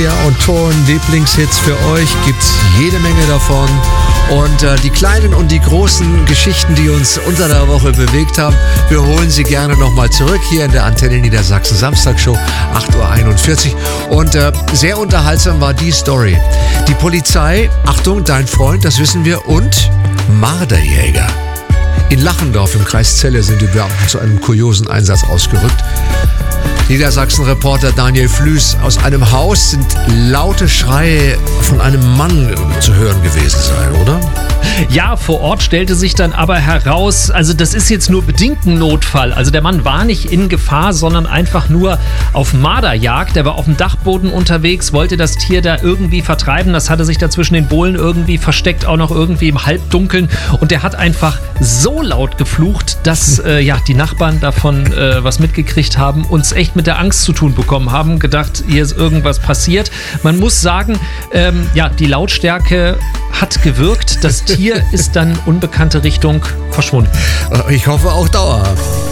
Media und Ton Lieblingshits für euch. Gibt's jede Menge davon. Und die kleinen und die großen Geschichten, die uns unter der Woche bewegt haben, wir holen sie gerne nochmal zurück hier in der Antenne Niedersachsen Samstagshow, 8.41 Uhr. Und sehr unterhaltsam war die Story. Die Polizei, Achtung, dein Freund, das wissen wir, und Marderjäger. In Lachendorf im Kreis Celle sind die Beamten zu einem kuriosen Einsatz ausgerückt. Niedersachsen-Reporter Daniel Flüß: Aus einem Haus sind laute Schreie von einem Mann zu hören gewesen sein, oder? Ja, vor Ort stellte sich dann aber heraus, also das ist jetzt nur bedingt ein Notfall. Also der Mann war nicht in Gefahr, sondern einfach nur auf Marderjagd. Der war auf dem Dachboden unterwegs, wollte das Tier da irgendwie vertreiben. Das hatte sich da zwischen den Bullen irgendwie versteckt, auch noch irgendwie im Halbdunkeln. Und der hat einfach so laut geflucht, dass die Nachbarn davon was mitgekriegt haben, uns echt mit der Angst zu tun bekommen haben, gedacht, hier ist irgendwas passiert. Man muss sagen, die Lautstärke hat gewirkt. Das Tier ist dann unbekannte Richtung verschwunden. Ich hoffe auch dauerhaft.